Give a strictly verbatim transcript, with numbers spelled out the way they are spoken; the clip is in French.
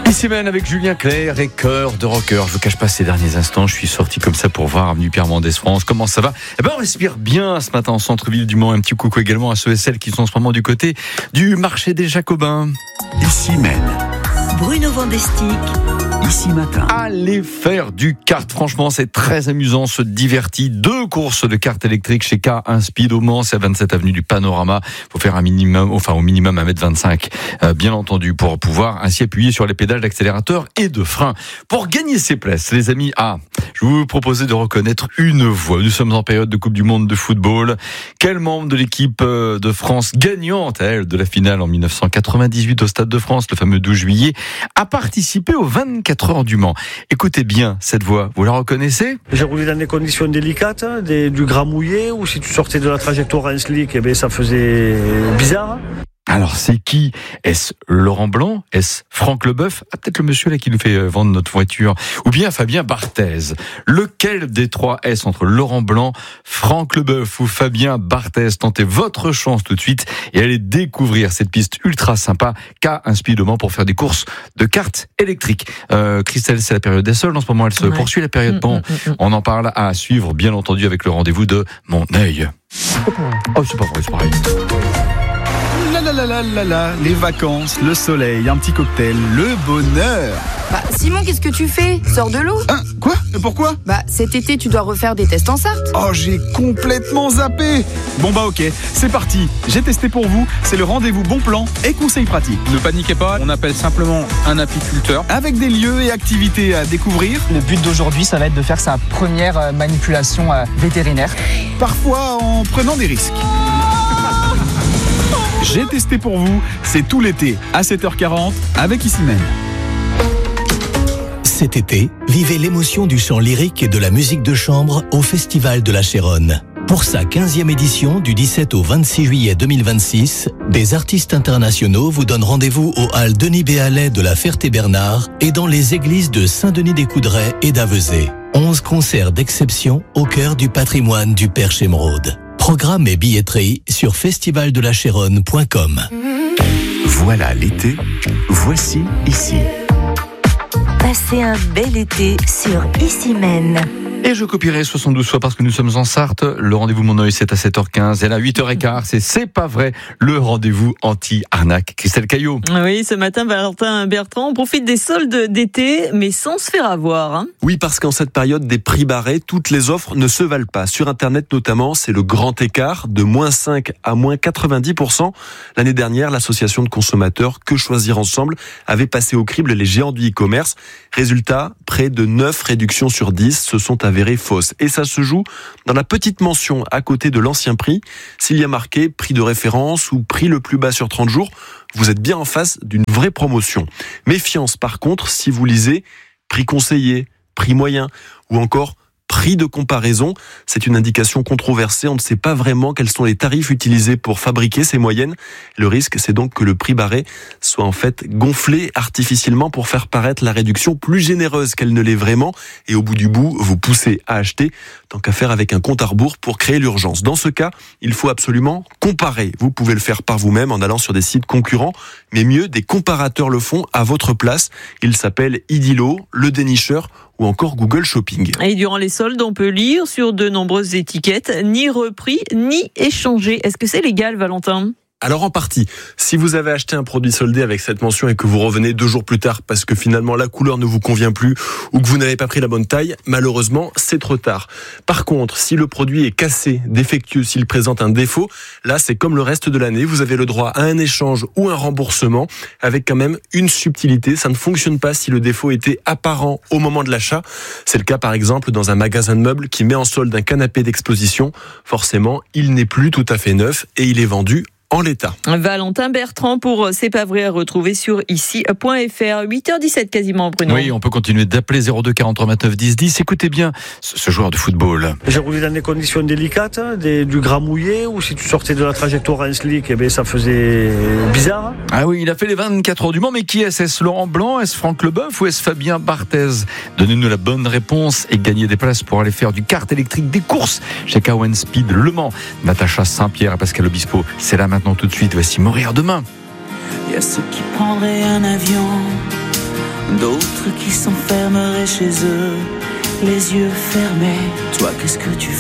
Ici même avec Julien Clerc et Cœur de Rocker. Je vous cache pas ces derniers instants, je suis sorti comme ça pour voir Avenue Pierre Mendès France. Comment ça va? Eh ben on respire bien ce matin en centre-ville du Mans. Un petit coucou également à ceux et celles qui sont en ce moment du côté du marché des Jacobins. Ici même Bruno Vandestick. Ici matin. Allez faire du kart. Franchement, c'est très amusant, on se divertit. Deux courses de kart électrique chez K un Speed au Mans, c'est à vingt-sept avenue du Panorama. Faut faire un minimum, enfin au minimum un mètre vingt-cinq, euh, bien entendu, pour pouvoir ainsi appuyer sur les pédales d'accélérateur et de frein. Pour gagner ces places, les amis, ah, je vais vous proposer de reconnaître une voix. Nous sommes en période de Coupe du Monde de football. Quel membre de l'équipe de France gagnante, elle, de la finale en dix-neuf cent quatre-vingt-dix-huit au Stade de France, le fameux douze juillet, a participé aux vingt-quatre heures du Mans? Écoutez bien cette voix, vous la reconnaissez? J'ai roulé dans des conditions délicates, des, du gras mouillé, ou si tu sortais de la trajectoire en slick, eh bien, ça faisait bizarre. Alors c'est qui? Est-ce Laurent Blanc? Est-ce Franck Leboeuf? Ah, peut-être le monsieur là qui nous fait vendre notre voiture. Ou bien Fabien Barthez. Lequel des trois est-ce entre Laurent Blanc, Franck Leboeuf ou Fabien Barthez? Tentez votre chance tout de suite et allez découvrir cette piste ultra sympa K un Speed au Mans pour faire des courses de kart électrique. Euh, Christelle, c'est la période des soldes en ce moment, elle se ouais. poursuit la période. Bon, mmh, mmh, mmh. On en parle à suivre bien entendu avec le rendez-vous de Mon œil. Oh, c'est pas vrai, c'est pareil. La la la la la, les vacances, le soleil, un petit cocktail, le bonheur. Bah Simon, qu'est-ce que tu fais? Sors de l'eau. Hein? Quoi? Pourquoi? Bah cet été tu dois refaire des tests en Sarthe. Oh, j'ai complètement zappé. Bon bah ok, c'est parti. J'ai testé pour vous, c'est le rendez-vous bon plan et conseils pratiques. Ne paniquez pas, on appelle simplement un apiculteur. Avec des lieux et activités à découvrir. Le but d'aujourd'hui, ça va être de faire sa première manipulation vétérinaire. Parfois en prenant des risques. J'ai testé pour vous, c'est tout l'été à sept heures quarante avec Ici même. Cet été, vivez l'émotion du chant lyrique et de la musique de chambre au Festival de la Chéronne. Pour sa quinzième édition du dix-sept au vingt-six juillet deux mille vingt-six, des artistes internationaux vous donnent rendez-vous au hall Denis Béalet de la Ferté-Bernard et dans les églises de Saint-Denis-des-Coudrais et d'Avezé. onze concerts d'exception au cœur du patrimoine du Perche Émeraude. Programme et billetterie sur festival de la chéronne point com. Voilà l'été, voici ici. Passez un bel été sur Ici même. Et je copierai soixante-douze fois parce que nous sommes en Sarthe. Le rendez-vous Mon œil, c'est à sept heures quinze. Et à huit heures quinze, c'est C'est pas vrai, le rendez-vous anti-arnaque. Christelle Caillot. Oui, ce matin, Valentin Bertrand, on profite des soldes d'été, mais sans se faire avoir. Hein. Oui, parce qu'en cette période des prix barrés, toutes les offres ne se valent pas. Sur Internet notamment, c'est le grand écart de moins cinq à moins quatre-vingt-dix pour cent. L'année dernière, l'association de consommateurs Que Choisir Ensemble avait passé au crible les géants du e-commerce. Résultat, près de neuf réductions sur dix se sont avérées fausses. Et ça se joue dans la petite mention à côté de l'ancien prix. S'il y a marqué prix de référence ou prix le plus bas sur trente jours, vous êtes bien en face d'une vraie promotion. Méfiance par contre si vous lisez prix conseillé, prix moyen ou encore prix de comparaison. C'est une indication controversée. On ne sait pas vraiment quels sont les tarifs utilisés pour fabriquer ces moyennes. Le risque, c'est donc que le prix barré soit en fait gonflé artificiellement pour faire paraître la réduction plus généreuse qu'elle ne l'est vraiment. Et au bout du bout, vous poussez à acheter, tant qu'à faire avec un compte à rebours pour créer l'urgence. Dans ce cas, il faut absolument comparer. Vous pouvez le faire par vous-même en allant sur des sites concurrents, mais mieux, des comparateurs le font à votre place. Ils s'appellent Idilo, Le Dénicheur ou encore Google Shopping. Et durant les soldes, on peut lire sur de nombreuses étiquettes, ni repris, ni échangé. Est-ce que c'est légal, Valentin ? Alors en partie, si vous avez acheté un produit soldé avec cette mention et que vous revenez deux jours plus tard parce que finalement la couleur ne vous convient plus ou que vous n'avez pas pris la bonne taille, malheureusement c'est trop tard. Par contre, si le produit est cassé, défectueux, s'il présente un défaut, là c'est comme le reste de l'année, vous avez le droit à un échange ou un remboursement avec quand même une subtilité. Ça ne fonctionne pas si le défaut était apparent au moment de l'achat. C'est le cas par exemple dans un magasin de meubles qui met en solde un canapé d'exposition. Forcément, il n'est plus tout à fait neuf et il est vendu en l'état. Valentin Bertrand pour C'est pas vrai à retrouver sur ici point f r. huit heures dix-sept quasiment, Bruno. Oui, on peut continuer d'appeler zéro deux quarante-trois vingt-neuf dix dix. Écoutez bien ce, ce joueur de football. J'ai roulé dans des conditions délicates, des, du gras mouillé, ou si tu sortais de la trajectoire en slick, eh bien, ça faisait bizarre. Ah oui, il a fait les vingt-quatre heures du Mans, mais qui est-ce? Est-ce Laurent Blanc? Est-ce Franck Leboeuf? Ou est-ce Fabien Barthez? Donnez-nous la bonne réponse et gagnez des places pour aller faire du kart électrique, des courses chez K un Speed Le Mans. Natacha Saint-Pierre et Pascal Obispo, c'est là maintenant tout de suite. Voici Mourir demain. Il y a ceux qui prendraient un avion d'autres qui s'enfermeraient chez eux, les yeux fermés. Toi, qu'est-ce que tu